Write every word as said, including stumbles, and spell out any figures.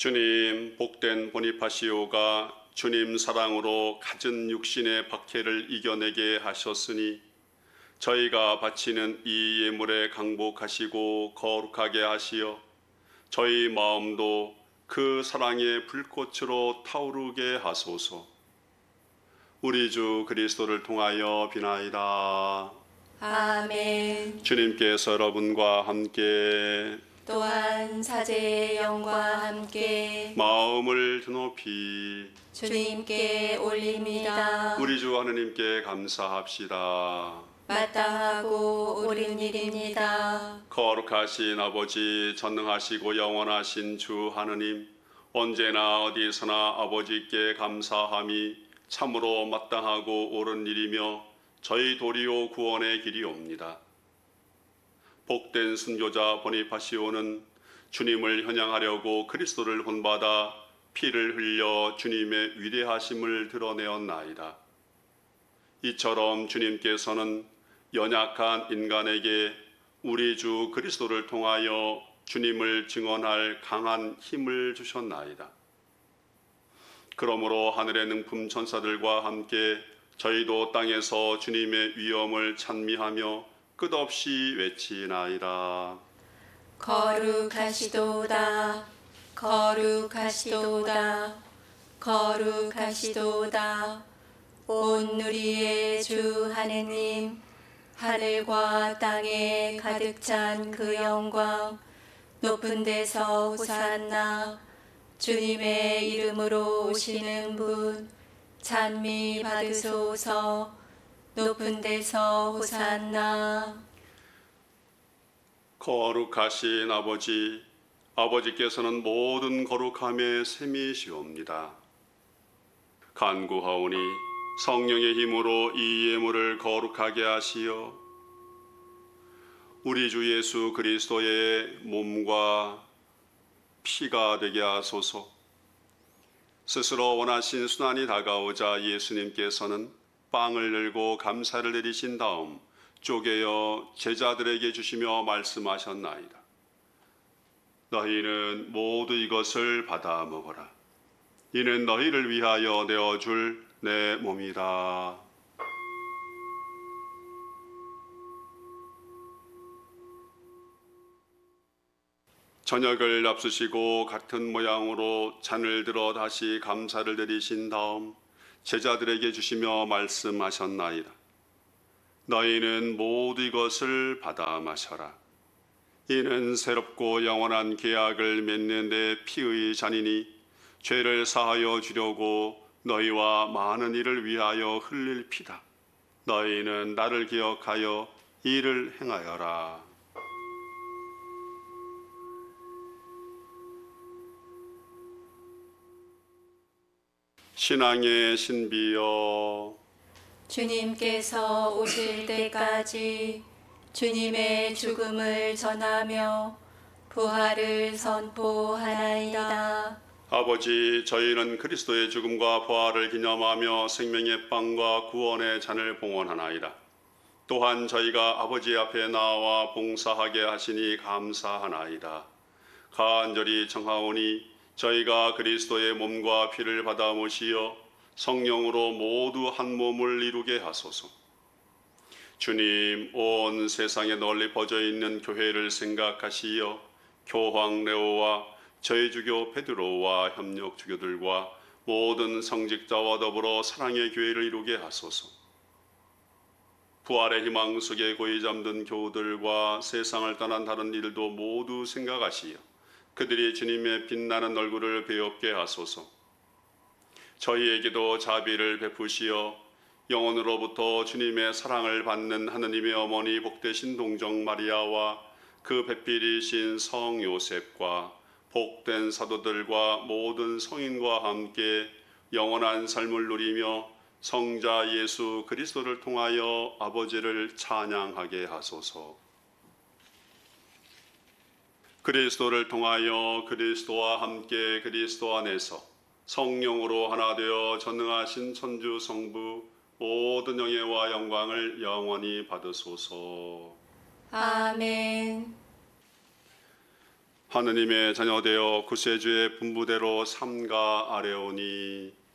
주님, 복된 보니파시오가 주님 사랑으로 갖은 육신의 박해를 이겨내게 하셨으니 저희가 바치는 이 예물에 강복하시고 거룩하게 하시어 저희 마음도 그 사랑의 불꽃으로 타오르게 하소서. 우리 주 그리스도를 통하여 비나이다. 아멘. 주님께서 여러분과 함께 또한 사제의 영과 함께 마음을 드높이 주님께 올립니다. 우리 주 하느님께 감사합시다. 마땅하고 옳은 일입니다. 거룩하신 아버지, 전능하시고 영원하신 주 하느님, 언제나 어디서나 아버지께 감사함이 참으로 마땅하고 옳은 일이며 저희 도리오 구원의 길이옵니다. 복된 순교자 보니파시오는 주님을 현양하려고 그리스도를 본받아 피를 흘려 주님의 위대하심을 드러내었나이다. 이처럼 주님께서는 연약한 인간에게 우리 주 그리스도를 통하여 주님을 증언할 강한 힘을 주셨나이다. 그러므로 하늘의 능품 천사들과 함께 저희도 땅에서 주님의 위엄을 찬미하며 끝없이 외치나이다. 거룩하시도다. 거룩하시도다. 거룩하시도다. 온 누리의 주 하느님, 하늘과 땅에 가득 찬 그 영광, 높은 데서 호산나. 주님의 이름으로 오시는 분, 찬미 받으소서. 높은 데서 호산나. 거룩하신 아버지, 아버지께서는 모든 거룩함의 셈이시옵니다. 간구하오니 성령의 힘으로 이 예물을 거룩하게 하시어 우리 주 예수 그리스도의 몸과 피가 되게 하소서. 스스로 원하신 순환이 다가오자 예수님께서는 빵을 열고 감사를 내리신 다음 쪼개어 제자들에게 주시며 말씀하셨나이다. 너희는 모두 이것을 받아 먹어라. 이는 너희를 위하여 내어줄 내 몸이다. 저녁을 앞두시고 같은 모양으로 잔을 들어 다시 감사를 내리신 다음 제자들에게 주시며 말씀하셨나이다. 너희는 모두 이것을 받아 마셔라. 이는 새롭고 영원한 계약을 맺는 내 피의 잔이니 죄를 사하여 주려고 너희와 많은 이를 위하여 흘릴 피다. 너희는 나를 기억하여 이를 행하여라. 신앙의 신비여, 주님께서 오실 때까지 주님의 죽음을 전하며 부활을 선포하나이다. 아버지, 저희는 그리스도의 죽음과 부활을 기념하며 생명의 빵과 구원의 잔을 봉헌하나이다. 또한 저희가 아버지 앞에 나와 봉사하게 하시니 감사하나이다. 간절히 청하오니 저희가 그리스도의 몸과 피를 받아 모시어 성령으로 모두 한 몸을 이루게 하소서. 주님, 온 세상에 널리 퍼져 있는 교회를 생각하시어 교황 레오와 저희 주교 베드로와 협력 주교들과 모든 성직자와 더불어 사랑의 교회를 이루게 하소서. 부활의 희망 속에 고이 잠든 교우들과 세상을 떠난 다른 이들도 모두 생각하시어 그들이 주님의 빛나는 얼굴을 배웁게 하소서. 저희에게도 자비를 베푸시어 영혼으로부터 주님의 사랑을 받는 하느님의 어머니 복되신 동정 마리아와 그 배필이신 성 요셉과 복된 사도들과 모든 성인과 함께 영원한 삶을 누리며 성자 예수 그리스도를 통하여 아버지를 찬양하게 하소서. 그리스도를 통하여 그리스도와 함께 그리스도 안에서 성령으로 하나 되어 전능하신 천주 성부 모든 영예와 영광을 영원히 받으소서. 아멘. 하느님의 자녀되어 구세주의 분부대로 삼가 아뢰오니